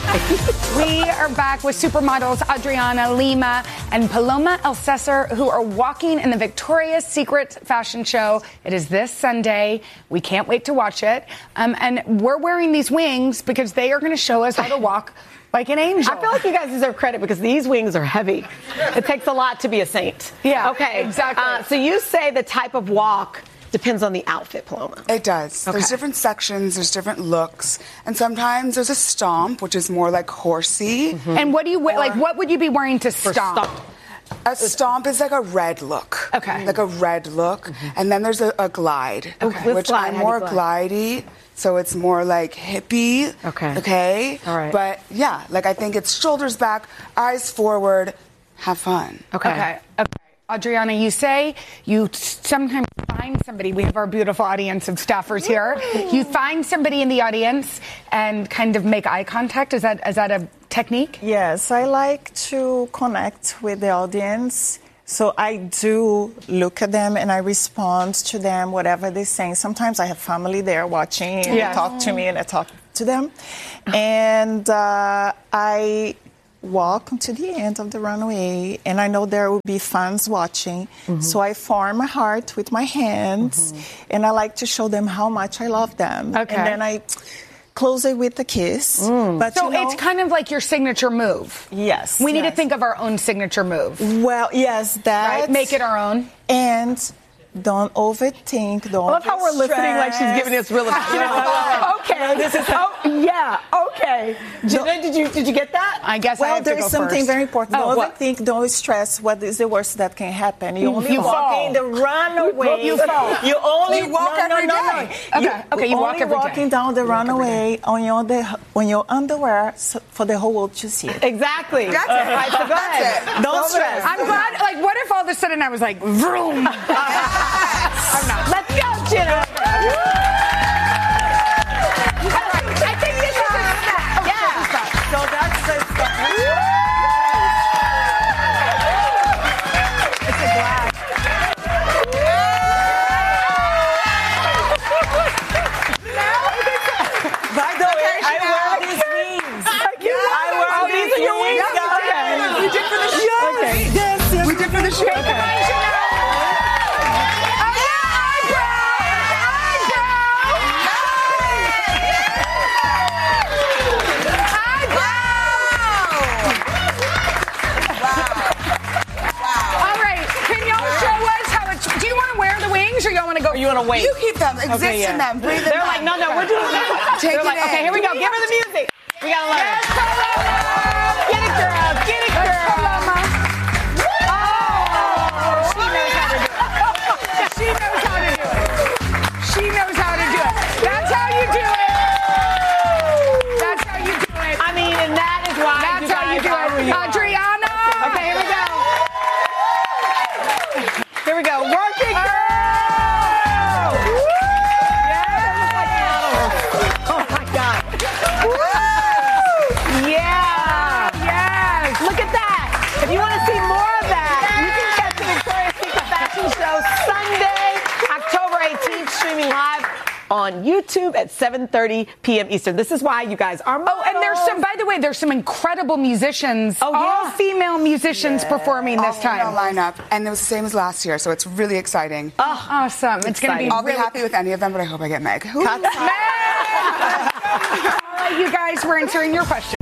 We are back with supermodels Adriana Lima and Paloma Elsesser, who are walking in the Victoria's Secret fashion show. It is this Sunday. We can't wait to watch it. And we're wearing these wings because they are going to show us how to walk like an angel. I feel like you guys deserve credit because these wings are heavy. It takes a lot to be a saint. Yeah, okay, exactly. So you say the type of walk depends on the outfit, Paloma. It does. Okay. There's different sections, there's different looks, and sometimes there's a stomp, which is more like horsey. Mm-hmm. And what do you wear? Like, what would you be wearing to stomp? A stomp is like a red look. Okay. Like a red look. Mm-hmm. And then there's a glide, which glide? I'm How more do you glide? glidey, so it's more like hippie. Okay. Okay? All right. But yeah, like I think it's shoulders back, eyes forward, have fun. Okay. Adriana, you say you sometimes find somebody. We have our beautiful audience of staffers here. You find somebody in the audience and kind of make eye contact. Is that a technique? Yes, I like to connect with the audience. So I do look at them and I respond to them, whatever they're saying. Sometimes I have family there watching and they talk to me and I talk to them. And I walk to the end of the runway and I know there will be fans watching. So I form a heart with my hands and I like to show them how much I love them. Okay. And then I close it with a kiss. But So you know, it's kind of like your signature move. yes. We need to yes. think of our own signature move. Well, yes, that. Right? Make it our own. And don't overthink. Don't. I love how we're listening like she's giving us real advice. Okay. This is okay. Gina, did you get that? I guess I Well, have to there go is something first. very important. Oh, Don't what? overthink. Don't stress. What is the worst that can happen? You only You walk fall. in the runaway. You fall. You only You walk every day. Okay, you walk only every day. walking down the runaway on your underwear for the whole world to see it. Exactly. That's it. All right, so go That's ahead. it. Don't stress. I'm glad. Like, what if all of a sudden I was like, vroom? I'm not. Let's go, Gina. I think this is a snack. Yeah. So that's the stuff. It's a glass. By the way, I wear these wings. I wear these wings. We did for the show. Yes. We did for the show. All right, can y'all show us how it's... Do you want to wear the wings or y'all want to go... You want to wait? You keep them, exist in them, breathe in They're them. like, no, we're doing that. Take They're it like, in. okay, here we go. Give her the music. We gotta learn. Yes, Paloma! Get it, girl. Get it, girl. Paloma. Oh, she knows how to do it. She knows how to do it. That's how you do it. That's how you do it. I mean, and that is why That's how you do it. Adriana. Okay, here we go. Here we go. Work it, girl. Oh my God. Yeah. Yes. Look at that. If you want to see more of that, you can catch the Victoria's Secret Fashion Show Sunday, October 18th, streaming live on YouTube at 7:30 p.m. Eastern. This is why you guys are Oh, and there's some, by the way, there's some incredible musicians, Oh, yeah. all female musicians performing this time. Lineup, and it was the same as last year, so it's really exciting. Awesome. It's going to be I'll be really... happy with any of them, but I hope I get Meg. All right, you guys, we're answering your questions.